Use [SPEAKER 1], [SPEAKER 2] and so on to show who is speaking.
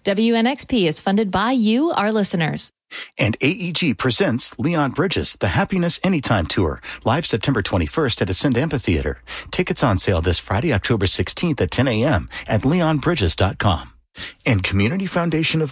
[SPEAKER 1] WNXP is funded by you, our listeners.
[SPEAKER 2] And AEG presents Leon Bridges, the Happiness Anytime Tour, live September 21st at Ascend Amphitheater. Tickets on sale this Friday, October 16th at 10 a.m. at leonbridges.com. And Community Foundation of